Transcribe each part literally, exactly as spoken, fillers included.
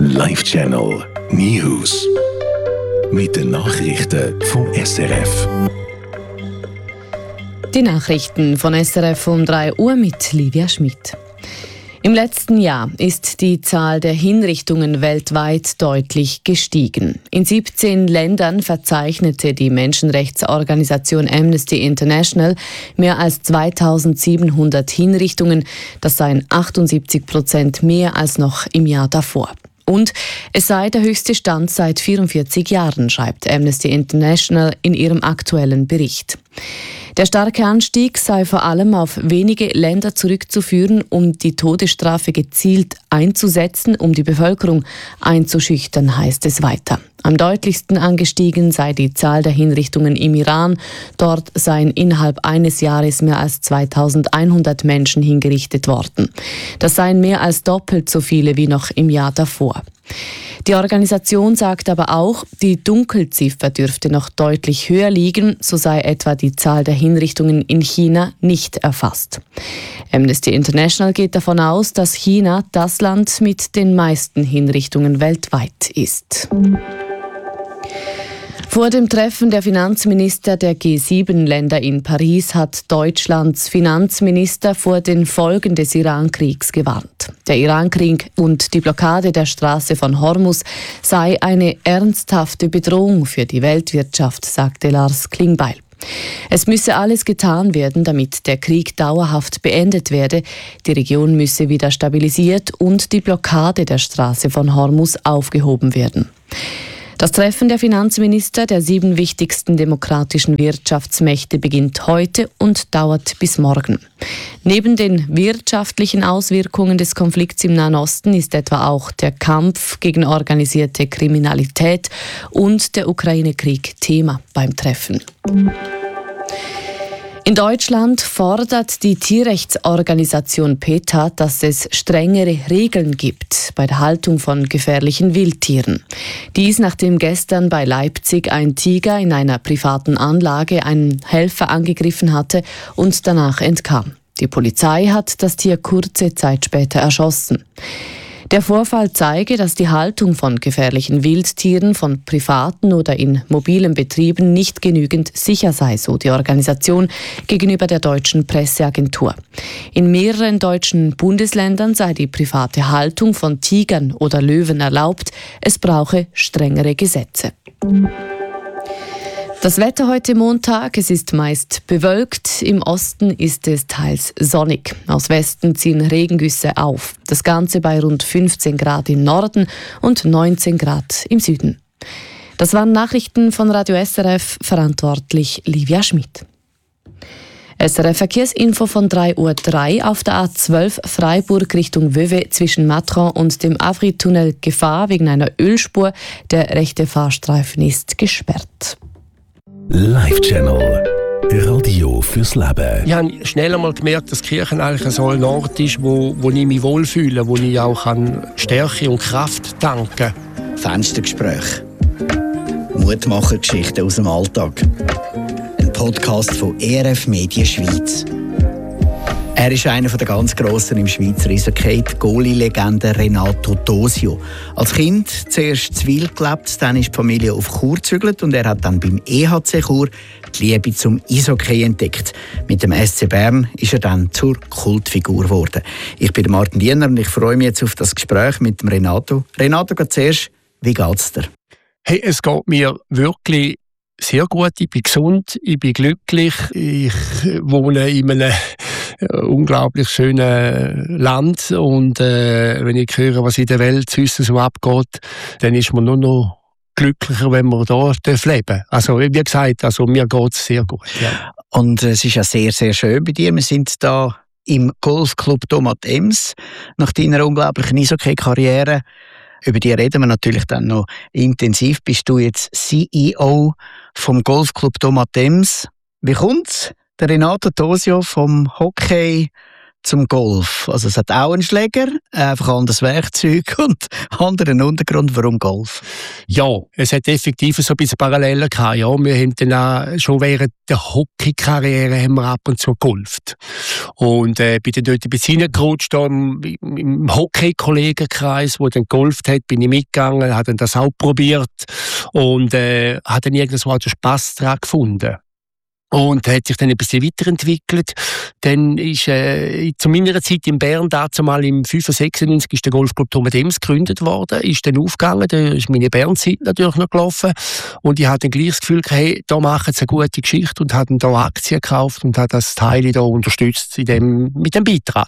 Live-Channel News. Mit den Nachrichten vom S R F. Die Nachrichten von S R F um drei Uhr mit Livia Schmidt. Im letzten Jahr ist die Zahl der Hinrichtungen weltweit deutlich gestiegen. In siebzehn Ländern verzeichnete die Menschenrechtsorganisation Amnesty International mehr als zweitausendsiebenhundert Hinrichtungen. Das seien achtundsiebzig Prozent mehr als noch im Jahr davor. Und es sei der höchste Stand seit vierundvierzig Jahren, schreibt Amnesty International in ihrem aktuellen Bericht. Der starke Anstieg sei vor allem auf wenige Länder zurückzuführen, um die Todesstrafe gezielt einzusetzen, um die Bevölkerung einzuschüchtern, heißt es weiter. Am deutlichsten angestiegen sei die Zahl der Hinrichtungen im Iran. Dort seien innerhalb eines Jahres mehr als zweitausendeinhundert Menschen hingerichtet worden. Das seien mehr als doppelt so viele wie noch im Jahr davor. Die Organisation sagt aber auch, die Dunkelziffer dürfte noch deutlich höher liegen, so sei etwa die Zahl der Hinrichtungen in China nicht erfasst. Amnesty International geht davon aus, dass China das Land mit den meisten Hinrichtungen weltweit ist. Vor dem Treffen der Finanzminister der G sieben Länder in Paris hat Deutschlands Finanzminister vor den Folgen des Iran-Kriegs gewarnt. Der Iran-Krieg und die Blockade der Straße von Hormuz sei eine ernsthafte Bedrohung für die Weltwirtschaft, sagte Lars Klingbeil. Es müsse alles getan werden, damit der Krieg dauerhaft beendet werde. Die Region müsse wieder stabilisiert und die Blockade der Straße von Hormuz aufgehoben werden. Das Treffen der Finanzminister der sieben wichtigsten demokratischen Wirtschaftsmächte beginnt heute und dauert bis morgen. Neben den wirtschaftlichen Auswirkungen des Konflikts im Nahen Osten ist etwa auch der Kampf gegen organisierte Kriminalität und der Ukraine-Krieg Thema beim Treffen. In Deutschland fordert die Tierrechtsorganisation PETA, dass es strengere Regeln gibt bei der Haltung von gefährlichen Wildtieren. Dies, nachdem gestern bei Leipzig ein Tiger in einer privaten Anlage einen Helfer angegriffen hatte und danach entkam. Die Polizei hat das Tier kurze Zeit später erschossen. Der Vorfall zeige, dass die Haltung von gefährlichen Wildtieren von privaten oder in mobilen Betrieben nicht genügend sicher sei, so die Organisation gegenüber der deutschen Presseagentur. In mehreren deutschen Bundesländern sei die private Haltung von Tigern oder Löwen erlaubt. Es brauche strengere Gesetze. Das Wetter heute Montag, es ist meist bewölkt, im Osten ist es teils sonnig. Aus Westen ziehen Regengüsse auf. Das Ganze bei rund fünfzehn Grad im Norden und neunzehn Grad im Süden. Das waren Nachrichten von Radio S R F, verantwortlich Livia Schmidt. S R F Verkehrsinfo von drei Uhr drei auf der A zwölf Freiburg Richtung Vevey zwischen Matron und dem Avri-Tunnel Gefahr wegen einer Ölspur. Der rechte Fahrstreifen ist gesperrt. Live-Channel Radio fürs Leben. Ich habe schnell einmal gemerkt, dass die Kirche eigentlich so ein Ort ist, wo, wo ich mich wohlfühle, wo ich auch an Stärke und Kraft tanken kann. Fenstergespräch. Mutmacher-Geschichten aus dem Alltag. Ein Podcast von E R F Medien Schweiz. Er ist einer der ganz Grossen im Schweizer Eishockey, die Goalie-Legende Renato Tosio. Als Kind zuerst in Zwil gelebt, dann ist die Familie auf Chur gezügelt und er hat dann beim E H C Chur die Liebe zum Eishockey entdeckt. Mit dem S C Bern ist er dann zur Kultfigur geworden. Ich bin Martin Diener und ich freue mich jetzt auf das Gespräch mit dem Renato. Renato, geht zuerst, wie geht's dir? Hey, es geht mir wirklich sehr gut. Ich bin gesund, ich bin glücklich. Ich wohne in einem unglaublich schönen Land und äh, wenn ich höre, was in der Welt sonst so abgeht, dann ist man nur noch glücklicher, wenn man da leben darf. Also wie gesagt, also mir geht es sehr gut. Ja. Und äh, es ist ja sehr, sehr schön bei dir. Wir sind da im Golfclub Domat Ems. Nach deiner unglaublichen Eishockey-Karriere, über die reden wir natürlich dann noch intensiv, bist du jetzt C E O vom Golfclub Domat Ems. Wie kommt's? Der Renato Tosio vom Hockey zum Golf? Also es hat auch einen Schläger, einfach anderes Werkzeug und anderen Untergrund. Warum Golf? Ja, es hat effektiv so ein bisschen Parallelen gehabt. Ja, wir haben dann auch, schon während der Hockey-Karriere haben wir ab und zu gegolft. Und äh, bin dann dort ein bisschen reingerutscht, da im, im Hockey-Kollegenkreis, wo dann gegolft hat, bin ich mitgegangen, habe dann das auch probiert und äh, habe dann irgendwo auch den Spass daran gefunden. Und hat sich dann ein bisschen weiterentwickelt. Dann ist äh, zu meiner Zeit in Bern, dazu mal im fünfundneunzig, sechsundneunzig, ist der Golfclub Thomas Dems gegründet worden, ist dann aufgegangen, da ist meine Bernzeit natürlich noch gelaufen. Und ich hatte dann gleich das Gefühl, hey, da machen sie eine gute Geschichte und habe dann da Aktien gekauft und habe das Teil da unterstützt in dem, mit dem Beitrag.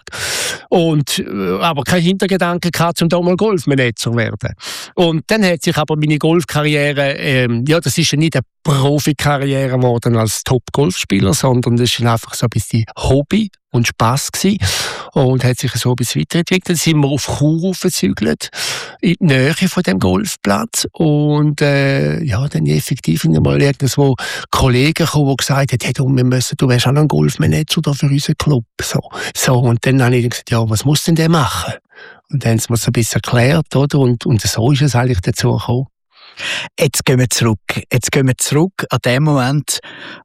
Und, äh, aber kein Hintergedanke gehabt, um da mal Golfmanager zu werden. Und dann hat sich aber meine Golfkarriere, ähm, ja, das ist ja nicht eine Profikarriere geworden als Top-Golfspieler, sondern das war einfach so ein bisschen Hobby und Spass gewesen. Und hat sich so ein bisschen weiterentwickelt. Dann sind wir auf Chur aufgezügelt, in die Nähe von dem Golfplatz. Und äh, ja, dann effektiv mal irgendwo Kollegen gekommen, die gesagt haben, hey, du, wir müssen, du wärst auch noch ein Golfmanager da für unseren Club. So. So, und dann habe ich gesagt, ja, was muss denn der machen? Und dann haben sie mir so ein bisschen erklärt, oder? Und, und so ist es eigentlich dazu gekommen. Jetzt gehen wir zurück. Jetzt gehen wir zurück an den Moment,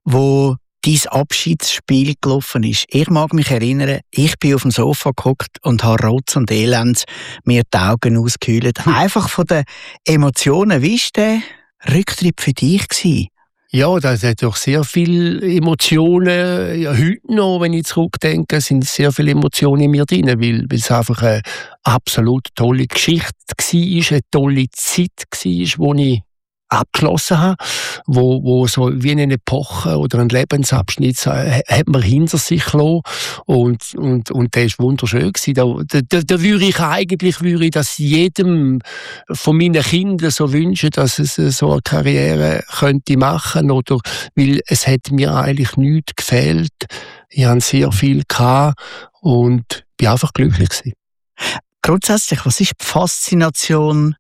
wo dein Abschiedsspiel gelaufen ist. Ich mag mich erinnern, ich bin auf dem Sofa gehockt und habe Rotz und Elend mir die Augen ausgekühlt. Einfach von den Emotionen. Wie war der Rücktritt für dich gewesen? Ja, das hat doch sehr viele Emotionen. Ja, heute noch, wenn ich zurückdenke, sind sehr viele Emotionen in mir drin, weil, weil es einfach eine absolut tolle Geschichte war, eine tolle Zeit war, die ich abgeschlossen habe, wo, wo so wie eine Epoche oder ein Lebensabschnitt so, hat man hinter sich gelassen und, und, und der war wunderschön gewesen. Da, da, da würde ich eigentlich, würde ich das jedem von meinen Kindern so wünschen, dass es so eine Karriere könnte machen, oder, weil es hat mir eigentlich nichts gefehlt. Ich hatte sehr viel gehabt und bin einfach glücklich gewesen. Grundsätzlich, was ist die Faszination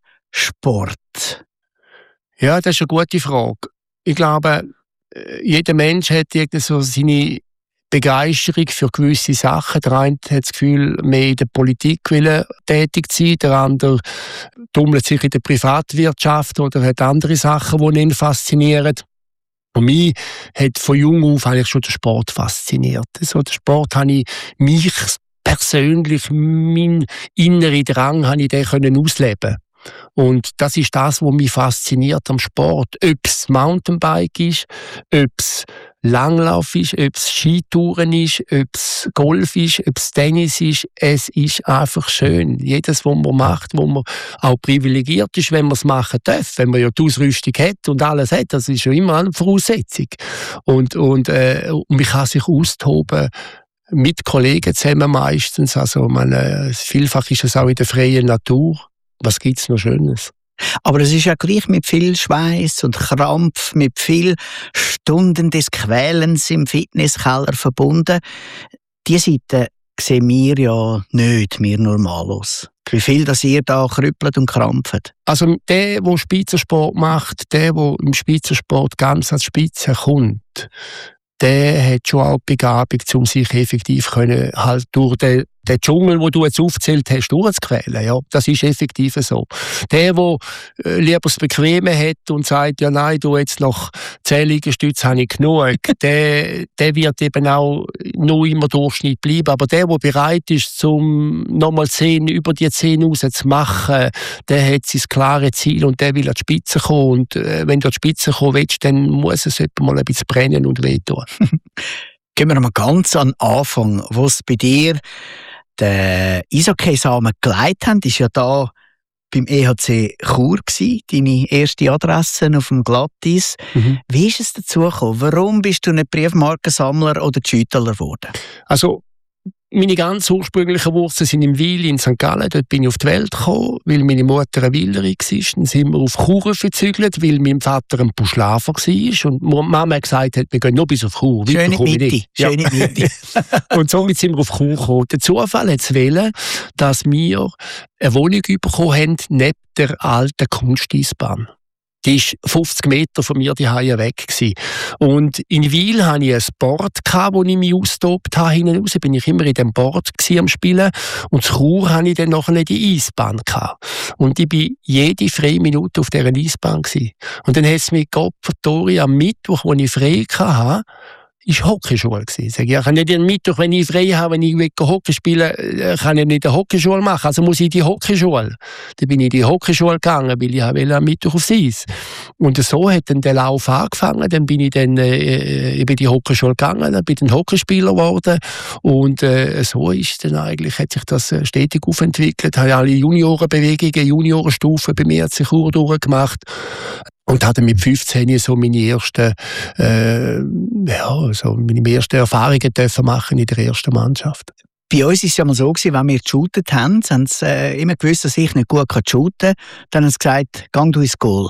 Sport? Ja, das ist eine gute Frage. Ich glaube, jeder Mensch hat irgendwie so seine Begeisterung für gewisse Sachen. Der eine hat das Gefühl, mehr in der Politik will tätig zu sein, der andere tummelt sich in der Privatwirtschaft oder hat andere Sachen, die ihn faszinieren. Und mich hat von jung auf eigentlich schon der Sport fasziniert. So, der Sport habe ich mich persönlich, meinen inneren Drang, habe ich den können ausleben. Und das ist das, was mich fasziniert am Sport. Ob es Mountainbike ist, ob es Langlauf ist, ob es Skitouren ist, ob es Golf ist, ob es Tennis ist. Es ist einfach schön. Jedes, was man macht, wo man auch privilegiert ist, wenn man es machen darf. Wenn man ja die Ausrüstung hat und alles hat, das ist ja immer eine Voraussetzung. Und, und, äh, und man kann sich austoben mit Kollegen zusammen meistens. Also, man, vielfach ist es auch in der freien Natur. Was gibt es noch Schönes? Aber es ist ja gleich mit viel Schweiß und Krampf, mit viel Stunden des Quälens im Fitnesskeller verbunden. Diese Seite sehen wir ja nicht, wir Normalos. Wie viel das ihr da krüppelt und krampft. Also der, der Spitzensport macht, der, der im Spitzensport ganz an die Spitze kommt, der hat schon auch die Begabung, um sich effektiv können, halt durch den Der Dschungel, den du jetzt aufgezählt hast, durchzuquälen. Ja, das ist effektiv so. Der, der äh, lieber das Bequeme hat und sagt, ja nein, du jetzt noch zehn Liegestütze habe ich genug, der, der wird eben auch nur immer Durchschnitt bleiben. Aber der, der bereit ist, um nochmal zehn, über die zehn raus zu machen, der hat sein klares Ziel und der will an die Spitze kommen. Und äh, wenn du an die Spitze kommen willst, dann muss es etwa mal ein bisschen brennen und wehtun. Gehen wir mal ganz an den Anfang, wo es bei dir den Eishockey-Samen geleitet haben, ist ja da beim E H C Chur gewesen, deine erste Adresse auf dem Glatteis. Mhm. Wie ist es dazu gekommen? Warum bist du nicht Briefmarkensammler oder Schüttler geworden? Also, meine ganz ursprünglichen Wurzeln sind im Wil in Sankt Gallen. Dort bin ich auf die Welt gekommen, weil meine Mutter eine Willerin war. Dann sind wir auf Chur gezügelt, weil mein Vater ein Buschlafer war. Und Mama hat gesagt, wir gehen noch bis auf Chur. Schöne Mitte. Schöne Mitte. Und somit sind wir auf Chur gekommen. Der Zufall hat es wollen, dass wir eine Wohnung bekommen haben, neben der alten Kunsteisbahn. Die war fünfzig Meter von mir die Haie weg gewesen. Und in Wil hatte ich ein Board, wo ich mich austobt habe. Hinten raus bin ich immer in dem Board am Spielen. Und in Chur hatte ich dann nachher die Eisbahn gehabt. Und ich war jede freie Minute auf dieser Eisbahn gewesen. Und dann hat es mich Gott verloren, am Mittwoch, als ich frei hatte, ist Hockeyschule gewesen. Ich sage, ja, ich kann nicht am Mittwoch, wenn ich frei habe, wenn ich Hockey spiele, kann ich nicht eine Hockeyschule machen. Also muss ich in die Hockeyschule. Dann bin ich in die Hockeyschule gegangen, weil ich wollte am Mittwoch aufs Eis. Und so hat dann der Lauf angefangen. Dann bin ich dann äh, in die Hockeyschule gegangen, dann bin ich ein Hockeyspieler geworden. Und äh, so ist dann eigentlich, hat sich das stetig aufentwickelt. Ich habe alle Juniorenbewegungen, Juniorenstufen bei mir zu Chur durchgemacht. Und hatte mit fünfzehn so meine ersten, äh, ja, so meine ersten Erfahrungen dürfen machen in der ersten Mannschaft. Bei uns war es ja mal so, wenn wir geshootet haben, haben sie äh, immer gewusst, dass ich nicht gut shooten kann. Dann haben sie gesagt, geh du ins Goal.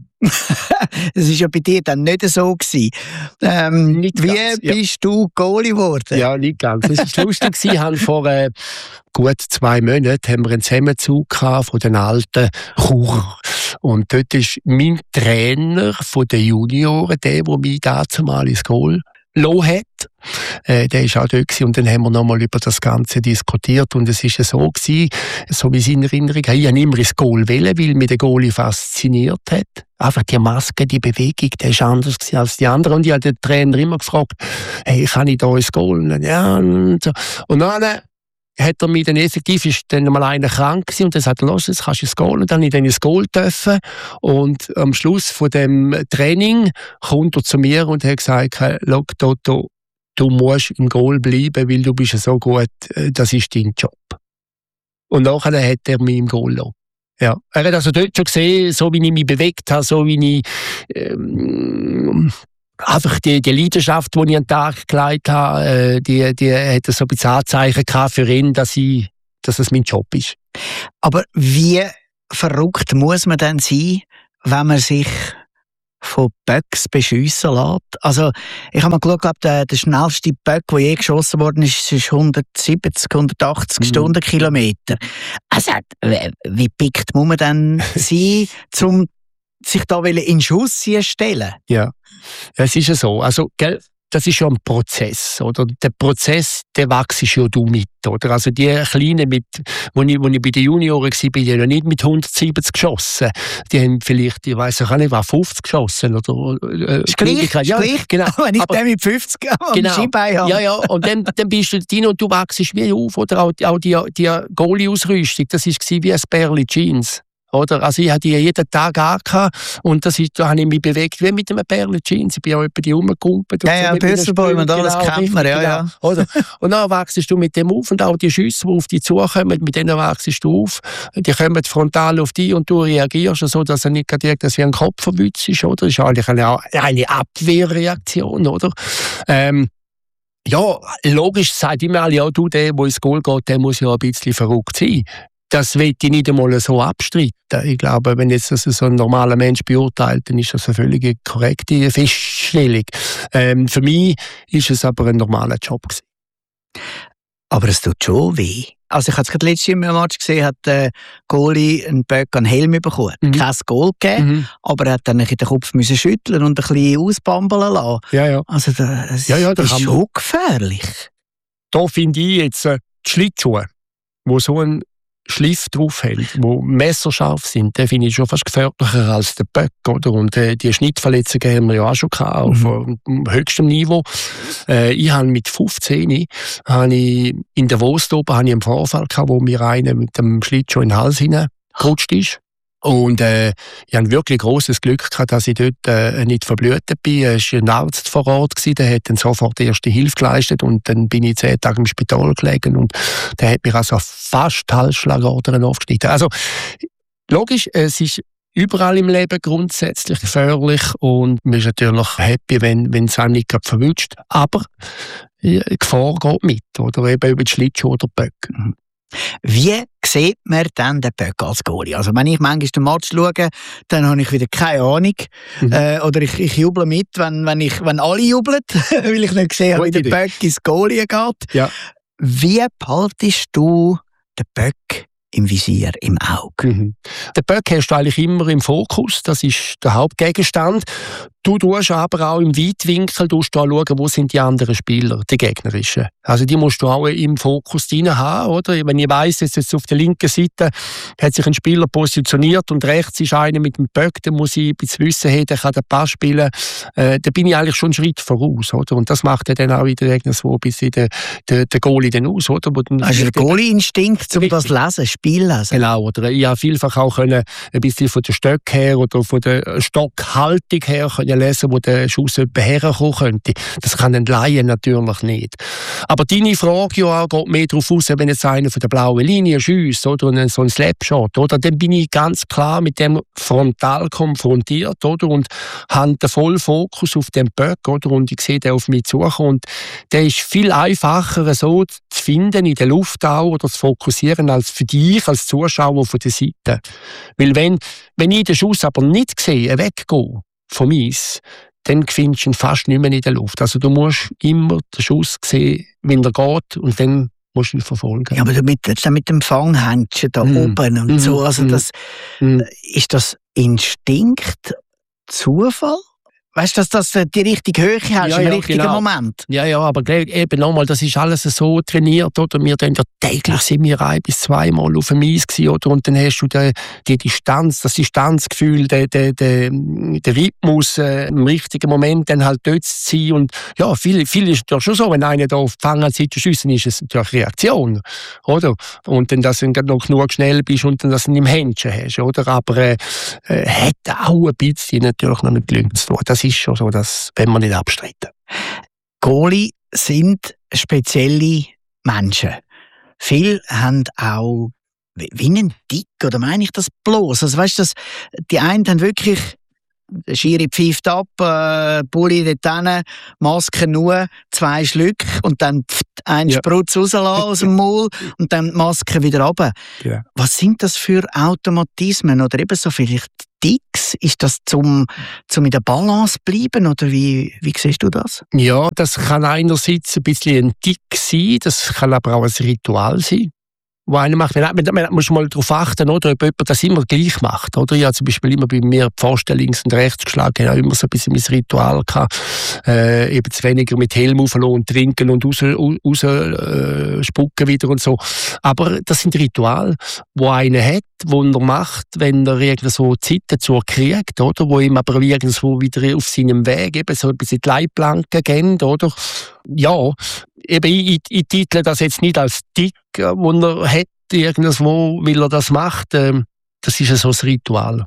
Das war ja bei dir dann nicht so gewesen. Ähm, nicht wie ganz, bist ja. du Goalie geworden? Ja, nicht ganz. Das war lustig. Wir haben vor äh, gut zwei Monaten haben wir einen Zusammenzug von den alten Chur. Und dort ist mein Trainer von den Junioren, der, der mich dazu mal ins Goal gelassen hat. Äh, der war auch dort gewesen. Und dann haben wir nochmal über das Ganze diskutiert. Und es war ja so gewesen, so wie es in Erinnerung habe. Ich wollte immer ins Goal wählen, weil mich der Goalie fasziniert hat. Einfach die Maske, die Bewegung, die war anders als die anderen. Und ich habe den Trainer immer gefragt, hey, kann ich da ins Goal? Und ja, und so. Und dann hat er mich dann effektiv, ist dann mal einer krank gewesen und dann sagt er, los, jetzt kannst du ins Goal. Und dann habe ich dann ins Goal dürfen. Und am Schluss von dem Training kommt er zu mir und hat gesagt, schau, Toto, du musst im Goal bleiben, weil du bist ja so gut, das ist dein Job. Und nachher hat er mich im Goal gelassen. Ja. Er hat also dort schon gesehen, so wie ich mich bewegt habe, so wie ich ähm, einfach die, die Leidenschaft, die ich an den Tag gelegt habe, äh, die, die hat so ein bisschen Anzeichen gehabt für ihn, dass, ich, dass es mein Job ist. Aber wie verrückt muss man denn sein, wenn man sich von Böcks beschiessen lässt? Also, ich habe mal geschaut, der, der schnellste Böck, der je geschossen worden ist, ist hundertsiebzig, hundertachtzig mhm. Stundenkilometer. Also, wie pickt muss man denn sein, um sich da in Schuss stellen? Ja, es ist ja so. Also, gell, das ist ja ein Prozess, oder? Der Prozess, der wächst ja du mit, oder? Also die Kleinen, mit, wo ich, wo ich bei den Junioren war, bin ich ja nicht mit hundertsiebzig geschossen. Die haben vielleicht, ich weiss auch nicht, was, fünfzig geschossen, oder? Äh, ist gleich, ja, gleich, genau. Wenn ich aber, den mit fünfzig am genau, Skibein habe. Ja, ja, und dann, dann bist du drin und du wachst wie auf, oder? Auch, auch die, die Goalie-Ausrüstung, das war wie ein Bärli Jeans. Oder? Also ich hatte die jeden Tag angehabt und das ist, da habe ich mich bewegt wie mit einem Bärli Jeans. Ich bin auch etwa die rumgekumpelt. Ja, ja, Pösselbäume und alles kennt man, ja, ja. Oder? Und dann wachst du mit dem auf und auch die Schüsse, die auf dich zukommen, mit denen wachst du auf. Die kommen frontal auf dich und du reagierst so, dass er nicht gerade wie ein Kopfverwitz ist, oder? Das ist eigentlich eine, eine Abwehrreaktion, oder? Ähm, ja, logisch sagt immer alle, ja, du, der, der ins Goal geht, der muss ja ein bisschen verrückt sein. Das will ich nicht einmal so abstreiten. Ich glaube, wenn jetzt das so ein normaler Mensch beurteilt, dann ist das eine völlig korrekte Feststellung. Ähm, für mich ist es aber ein normaler Job gewesen. Aber es tut schon weh. Also ich habe es gerade letztes Jahr im Match gesehen, hat der Goalie einen Böck an den Helm bekommen. Mhm. Kein Goal gegeben, mhm. aber er hat dann den Kopf müssen schütteln und ein bisschen ausbambeln lassen. Ja, ja. Also das, ja, ja, das ist schon gefährlich. Da finde ich jetzt äh, die Schlittschuhe, wo so ein Schliff drauf haben, die messerscharf sind, den finde ich schon fast gefährlicher als der Böck, oder? Und äh, die Schnittverletzungen haben wir ja auch schon gehabt, auf mhm. höchstem Niveau. Äh, ich habe mit fünfzehn habe ich in der Wurst oben habe ich einen Vorfall gehabt, wo mir einer mit dem Schlittschuh in den Hals hineingerutscht ist. Und äh, ich hatte wirklich grosses Glück gehabt, dass ich dort äh, nicht verblutet bin. Es war ein Arzt vor Ort, der hat dann sofort die erste Hilfe geleistet und dann bin ich zehn Tage im Spital gelegen und der hat mich also fast die Halsschlagader aufgeschnitten. Also logisch, es ist überall im Leben grundsätzlich gefährlich und man ist natürlich happy, wenn, wenn es einem nicht gerade verwünscht. Aber äh, die Gefahr geht mit, oder eben über die Schlittschuhe oder die Böcke. Wie sieht man dann den Böck als Goalie? Also wenn ich manchmal den Match schaue, dann habe ich wieder keine Ahnung. Mhm. Äh, oder ich, ich juble mit, wenn, wenn, ich, wenn alle jubeln, weil ich nicht sehe, wie der Böck ins Goalie geht. Ja. Wie behaltest du den Böck im Visier, im Auge. Mhm. Den Böck hast du eigentlich immer im Fokus, das ist der Hauptgegenstand. Du tust aber auch im Weitwinkel du schauen, wo sind die anderen Spieler, die gegnerischen. Also die musst du auch im Fokus drin haben, oder? Wenn ich weiss, jetzt auf der linken Seite hat sich ein Spieler positioniert und rechts ist einer mit dem Böck, dann muss ich ein bisschen wissen, hey, der kann den Pass spielen. Äh, da bin ich eigentlich schon einen Schritt voraus, oder? Und das macht ja dann auch wieder so ein bisschen den, den, den Goalie dann aus, oder? Wo dann also der Goalie-Instinkt, um das lesen, Spiel lesen. Genau, oder ich habe vielfach auch können, ein bisschen von der Stöck her oder von der Stockhaltung her können lesen, wo der Schuss herkommen könnte. Das kann ein Laie natürlich nicht. Aber deine Frage ja, geht mehr darauf aus, wenn jetzt einer von der blauen Linie schiesst oder so ein Slapshot, oder? Dann bin ich ganz klar mit dem frontal konfrontiert, oder? Und habe den vollen Fokus auf den Böck, oder? Und ich sehe den auf mich zukommen. Und der ist viel einfacher so zu finden in der Luft auch oder zu fokussieren als für dich als Zuschauer von der Seite. Weil wenn, wenn ich den Schuss aber nicht sehe, weggehe vom Eis, dann findest du ihn fast nicht mehr in der Luft. Also du musst immer den Schuss sehen, wenn er geht, und dann musst du ihn verfolgen. Ja, aber mit, mit dem Fanghändchen da mm. oben und mm. so, also das, mm. ist das Instinkt, Zufall? Weißt du, dass du die richtige Höhe hast ja, im ja, richtigen genau. Moment? Ja, ja, aber eben nochmal, das ist alles so trainiert, oder? Wir dann ja täglich sind wir ein bis zweimal auf dem Eis gewesen, oder? Und dann hast du die, die Distanz, das Distanzgefühl, den, den, den, den Rhythmus, äh, im richtigen Moment dann halt dort zu sein. Und ja, viel, viel ist ja schon so, wenn einer da auf die Fangseite schiessen, ist es natürlich Reaktion, oder? Und dann, dass du dann noch genug schnell bist und dann das im Händchen hast, oder? Aber äh, äh, hat auch ein bisschen natürlich noch nicht gelungen zu tun. Das ist schon so, das wollen wir nicht abstreiten. Goalie sind spezielle Menschen. Viele haben auch wie einen Tick, oder meine ich das bloß? Also weißt du, die einen haben wirklich, der Schiri pfeift ab, äh, Bulli dort hin, Maske nur, zwei Schlücke und dann pft, ein ja. Sprutz rauslassen aus dem Maul und dann die Maske wieder runter. Ja. Was sind das für Automatismen oder eben so vielleicht Ticks? Ist das zum, zum in der Balance bleiben oder wie, wie siehst du das? Ja, das kann einerseits ein bisschen ein Tick sein, das kann aber auch ein Ritual sein, wo einer macht. Man, man, man muss mal darauf achten, oder, ob jemand das immer gleich macht. Oder? Ich habe zum Beispiel immer bei mir die Pfosten links und rechts geschlagen, ich habe immer so ein bisschen mein Ritual gehabt. Äh, eben zu weniger mit Helm auflassen und trinken und raus, raus äh, spucken wieder und so. Aber das sind Rituale, die einer hat, die er macht, wenn er irgendwo Zeit dazu kriegt, oder? Wo ihm aber irgendwo wieder auf seinem Weg eben so ein bisschen die Leitplanken gehen, oder? Ja, eben, ich, ich title das jetzt nicht als Tick, den er hat, irgendwo, weil er das macht. Das ist so ein Ritual.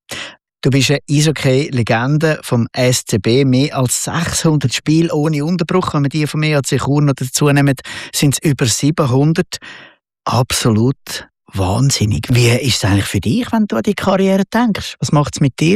Du bist eine Eishockey-Legende vom S C B. Mehr als sechshundert Spiele ohne Unterbruch. Wenn wir die von mir als Chur noch dazu nehmen, sind es über siebenhundert. Absolut wahnsinnig. Wie ist es eigentlich für dich, wenn du an die Karriere denkst? Was macht es mit dir?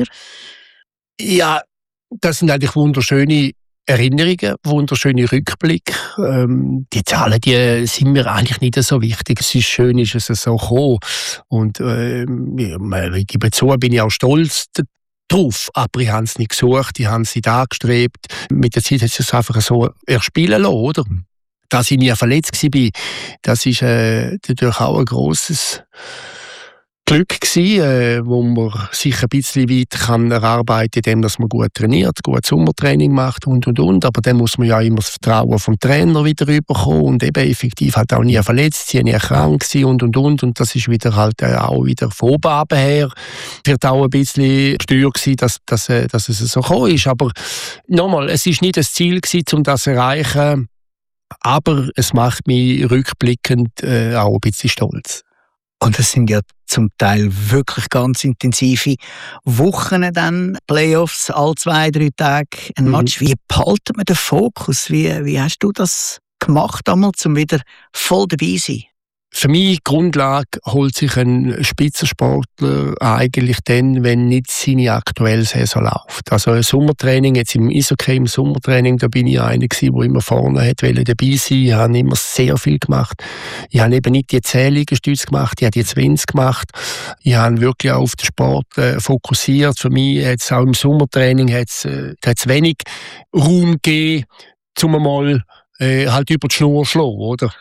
Ja, das sind eigentlich wunderschöne Erinnerungen, wunderschöne Rückblicke. Ähm, die Zahlen, die sind mir eigentlich nicht so wichtig. Es ist schön, ist es so gekommen. Und ähm, ich gebe zu, bin ich auch stolz drauf. Aber ich habe es nicht gesucht, ich habe es nicht angestrebt. Mit der Zeit hat es einfach so erspielen lassen, oder? Dass ich nie verletzt war, das ist äh, natürlich auch ein grosses Glück gewesen, äh, wo man sich ein bisschen weit kann erarbeiten kann, indem man gut trainiert, gut Sommertraining macht und, und, und. Aber dann muss man ja immer das Vertrauen vom Trainer wieder rüberkommen und eben effektiv halt auch nie verletzt sein, nie krank sein und, und, und. Und das ist wieder halt äh, auch wieder von oben her. Wird auch ein bisschen steuer gewesen, dass, dass, äh, dass es so gekommen ist. Aber nochmal, es ist nicht das Ziel gewesen, um das zu erreichen. Aber es macht mich rückblickend äh, auch ein bisschen stolz. Und es sind ja zum Teil wirklich ganz intensive Wochen dann, Playoffs, alle zwei, drei Tage ein mhm. Match. Wie behalten wir den Fokus? Wie, wie hast du das gemacht, einmal, um wieder voll dabei zu sein? Für mich Grundlage holt sich ein Spitzensportler eigentlich dann, wenn nicht seine aktuelle Saison läuft. Also ein Sommertraining, jetzt im Eishockey im Sommertraining, da bin ich einer gewesen, der immer vorne hat dabei sein. Ich habe immer sehr viel gemacht. Ich habe eben nicht die zehn Liegestütze gemacht, ich habe die zwanzig gemacht. Ich habe wirklich auch auf den Sport äh, fokussiert. Für mich hat es auch im Sommertraining hat's, äh, hat's wenig Raum gegeben, um mal äh, halt über die Schnur zu schlagen, oder?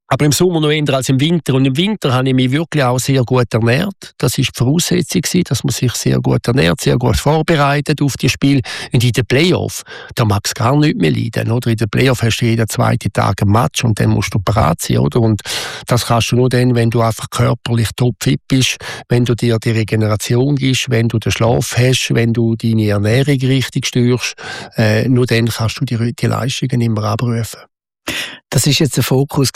Aber im Sommer noch eher als im Winter. Und im Winter habe ich mich wirklich auch sehr gut ernährt. Das war die Voraussetzung, dass man sich sehr gut ernährt, sehr gut vorbereitet auf die Spiele. Und in den Playoffs, da mag es gar nicht mehr leiden. Oder? In den Playoffs hast du jeden zweiten Tag ein Match und dann musst du parat sein. Oder? Und das kannst du nur dann, wenn du einfach körperlich topfit bist, wenn du dir die Regeneration gibst, wenn du den Schlaf hast, wenn du deine Ernährung richtig steuerst. Äh, nur dann kannst du die, die Leistungen immer abrufen. Das war jetzt der Fokus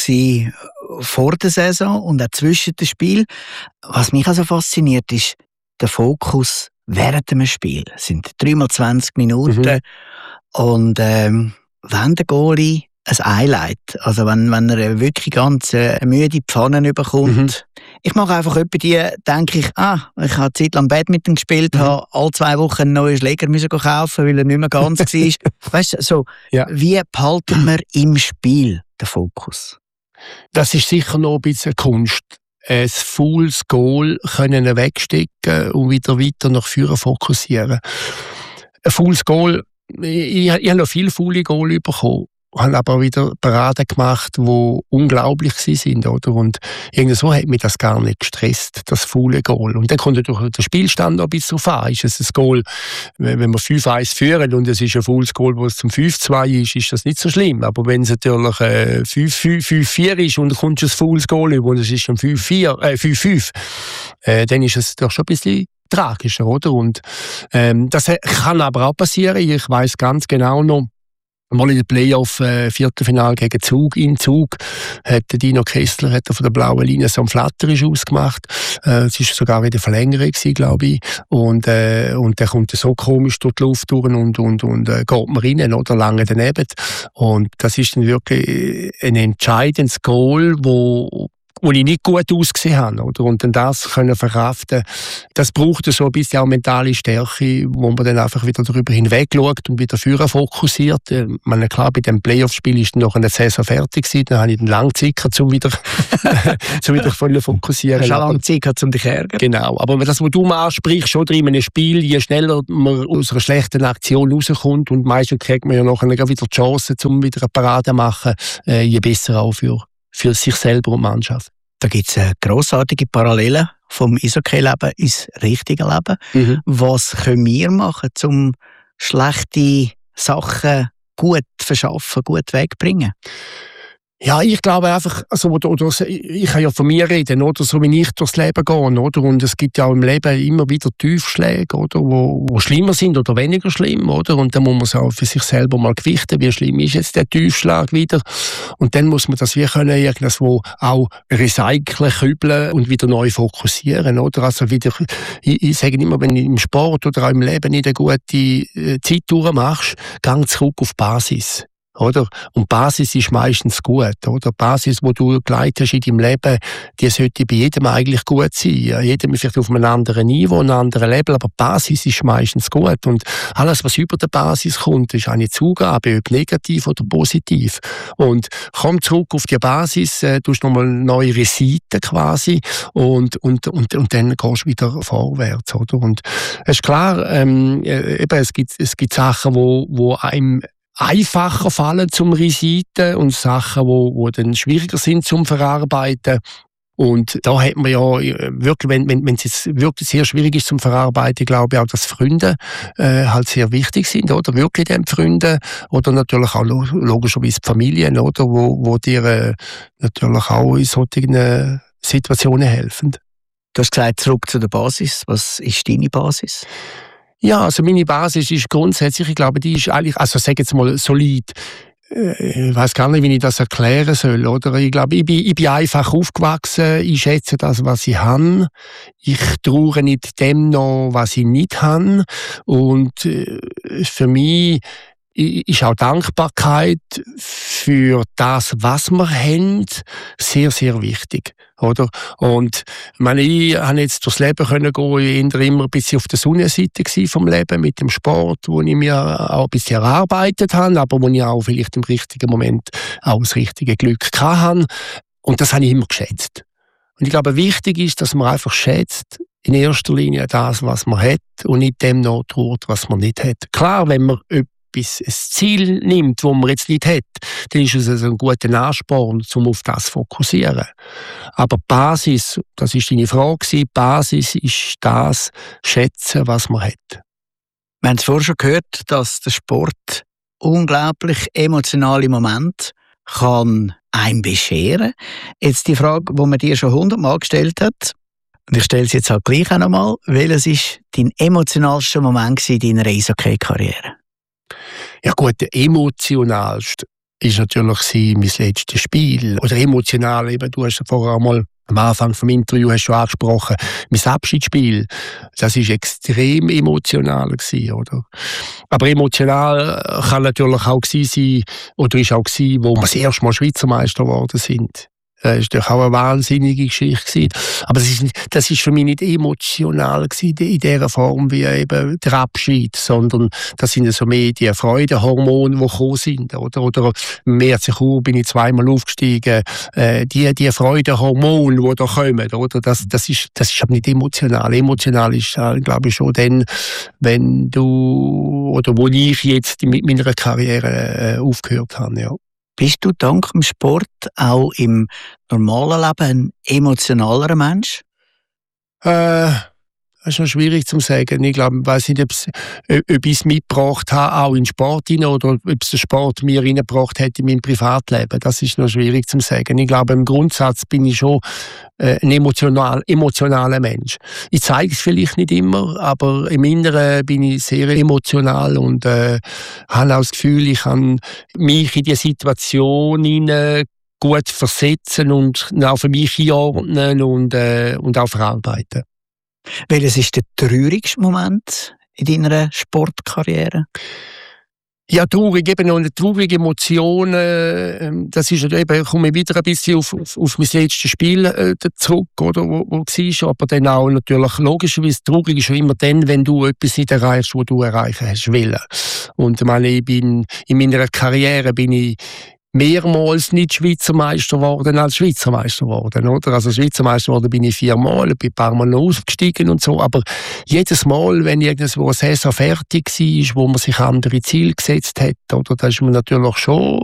vor der Saison und auch zwischen den Spielen. Was mich also fasziniert, ist der Fokus während dem Spiel. Es sind dreimal zwanzig Minuten mhm. und ähm, wenn der Goalie ein Highlight, also wenn, wenn er wirklich ganz äh, müde Pfannen bekommt. Mhm. Ich mache einfach etwa die, denke ich, ah, ich habe eine Zeit lang Badminton gespielt, mhm. habe alle zwei Wochen einen neuen Schläger müssen kaufen, weil er nicht mehr ganz war. Weißt du, so, ja. Wie behaltet man im Spiel den Fokus? Das ist sicher noch ein bisschen Kunst. Ein foules Goal können wegstecken und wieder weiter nach vorne fokussieren. Ein foules Goal, ich, ich habe noch viele faule Goal bekommen. Haben aber wieder Paraden gemacht, die unglaublich sind, oder? Und irgendwie so hat mich das gar nicht gestresst, das faule Goal. Und dann kommt natürlich der Spielstand noch ein bisschen drauf an. Ist es ein Goal, wenn wir fünf eins führen und es ist ein faules Goal, wo es zum fünf zwei ist, ist das nicht so schlimm. Aber wenn es natürlich äh, fünf vier ist und dann kommt ein faules Goal über und es ist schon fünf fünf, äh, dann ist es doch schon ein bisschen tragischer, oder? Und ähm, das kann aber auch passieren. Ich weiss ganz genau noch, mal in den Playoff äh, Viertelfinale gegen Zug, in Zug, hat Dino Kessler hat von der blauen Linie so einen Flatterisch ausgemacht. Äh, es war sogar wieder Verlängerung, glaube ich. Und, äh, und der kommt so komisch durch die Luft durch und, und, und äh, geht mir rein, oder lange daneben. Und das ist dann wirklich ein entscheidendes Goal, wo wo ich nicht gut ausgesehen habe. Oder? Und dann das können verkraften, das braucht so ein bisschen auch mentale Stärke, wo man dann einfach wieder darüber hinweg schaut und wieder vorher fokussiert. Ich meine, klar, bei dem Playoff-Spiel ist dann noch eine Saison fertig gewesen, dann habe ich dann lange Zeit gehabt, um wieder, um wieder voll fokussieren. Hast du lange Zeit gehabt, um dich zu ärgern? Genau, aber das, was du mal ansprichst, oder in einem Spiel, je schneller man aus einer schlechten Aktion rauskommt und meistens kriegt man ja nachher wieder die Chance, um wieder eine Parade zu machen, je besser auch für für sich selber und Mannschaft. Da gibt es eine grossartige Parallele vom Eishockey-Leben ins richtige Leben. Mhm. Was können wir machen, um schlechte Sachen gut verschaffen, gut wegbringen? Ja, ich glaube einfach, also, oder, oder, ich kann ja von mir reden, oder, so wie ich durchs Leben gehe, oder, und es gibt ja auch im Leben immer wieder Tiefschläge, oder, wo, wo schlimmer sind oder weniger schlimm, oder, und dann muss man es auch für sich selber mal gewichten, wie schlimm ist jetzt der Tiefschlag wieder, und dann muss man das wie können irgendwo auch recyceln, kübeln und wieder neu fokussieren, oder, also wieder, ich, ich sage immer, wenn du im Sport oder auch im Leben nicht eine gute Zeit durchmachst, geh zurück auf die Basis. Oder? Und Basis ist meistens gut. Oder? Die Basis, die du geleitet hast in deinem Leben, die sollte bei jedem eigentlich gut sein. Jedem vielleicht auf einem anderen Niveau, einem anderen Level, aber die Basis ist meistens gut. Und alles, was über der Basis kommt, ist eine Zugabe, ob negativ oder positiv. Und komm zurück auf die Basis, äh, du hast nochmal neue Resiten quasi und, und, und, und dann gehst du wieder vorwärts. Oder? Und es ist klar, ähm, eben, es gibt, es gibt Sachen, wo, wo einem einfacher fallen zum Resiten und Sachen, wo, wo dann schwieriger sind zum Verarbeiten. Und da hat man ja wirklich, wenn, wenn, wenn es jetzt wirklich sehr schwierig ist zum Verarbeiten, glaube ich auch, dass Freunde äh, halt sehr wichtig sind, oder? Wirklich die Freunde oder natürlich auch logischerweise die Familien, oder? Wo, wo dir äh, natürlich auch in solchen Situationen helfen. Du hast gesagt, zurück zu der Basis. Was ist deine Basis? Ja, also meine Basis ist grundsätzlich, ich glaube, die ist eigentlich, also sag jetzt mal solid. Ich weiß gar nicht, wie ich das erklären soll, oder? Ich glaube, ich bin, ich bin einfach aufgewachsen, ich schätze das, was ich habe. Ich traue nicht dem noch, was ich nicht habe. Und für mich ist auch Dankbarkeit für das, was wir haben, sehr, sehr wichtig. Oder? Und ich meine, ich habe jetzt durchs Leben können gehen, ich war immer ein bisschen auf der Sonnenseite vom Leben mit dem Sport, wo ich mir auch ein bisschen erarbeitet habe, aber wo ich auch vielleicht im richtigen Moment auch das richtige Glück hatte. Und das habe ich immer geschätzt. Und ich glaube, wichtig ist, dass man einfach schätzt, in erster Linie das, was man hat und nicht dem noch traut, was man nicht hat. Klar, wenn man etwas, ein Ziel nimmt, das man jetzt nicht hat, dann ist es also ein guter Ansporn, um auf das zu fokussieren. Aber die Basis, das war deine Frage, die Basis ist das Schätzen, was man hat. Wir haben es vorher schon gehört, dass der Sport unglaublich emotionale Momente kann einem bescheren. Jetzt die Frage, die man dir schon hundertmal gestellt hat, und ich stelle es jetzt halt gleich auch nochmal, welches war dein emotionalster Moment in deiner Eishockey-Karriere? Ja gut, der emotionalste war natürlich mein letztes Spiel. Oder emotional, eben, du hast ja vorher einmal am Anfang des Interviews hast du schon angesprochen, mein Abschiedsspiel, das war extrem emotional gewesen, oder? Aber emotional kann natürlich auch sein, oder ist auch gewesen, wo wir das erste Mal Schweizer Meister geworden sind. Das war natürlich auch eine wahnsinnige Geschichte. Aber das ist, nicht, das ist für mich nicht emotional gewesen, in dieser Form wie eben der Abschied, sondern das sind so mehr die Freudehormone, die gekommen sind. Oder, oder im März bin ich zweimal aufgestiegen. Äh, die, die Freudehormone, die da kommen, oder? Das, das, ist, das ist aber nicht emotional. Emotional ist, äh, glaube ich, schon dann, wenn du, oder wo ich jetzt mit meiner Karriere äh, aufgehört habe, ja. Bist du dank dem Sport auch im normalen Leben ein emotionalerer Mensch? Äh, das ist noch schwierig zu sagen. Ich glaube, ich weiss nicht, ob ich es mitgebracht habe, auch in den Sport hinein, oder ob es der Sport mir reingebracht hat in mein Privatleben. Das ist noch schwierig zu sagen. Ich glaube, im Grundsatz bin ich schon äh, ein emotional, emotionaler Mensch. Ich zeige es vielleicht nicht immer, aber im Inneren bin ich sehr emotional und äh, habe auch das Gefühl, ich kann mich in die Situation hinein gut versetzen und auch für mich einordnen und, äh, und auch verarbeiten. Welches ist der traurigste Moment in deiner Sportkarriere? Ja, traurig, eben noch eine traurige Emotion, äh, das ist eben, komme ich wieder ein bisschen auf, auf, auf mein letztes Spiel äh, zurück, oder, wo, wo war, aber dann auch natürlich, logischerweise, traurig ist schon immer dann, wenn du etwas nicht erreichst, was du erreichen hast wollen. Und ich meine, ich bin, in meiner Karriere bin ich mehrmals nicht Schweizer Meister geworden als Schweizer Meister geworden, oder? Also Schweizer Meister geworden bin ich viermal, bin ein paar Mal noch ausgestiegen und so, aber jedes Mal, wenn irgendwo eine Saison fertig war, wo man sich andere Ziele gesetzt hat, oder, da ist man natürlich schon